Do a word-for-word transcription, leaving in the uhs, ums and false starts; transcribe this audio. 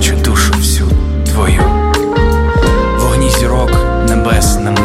бачу душу всю твою. Вогні зірок, небес на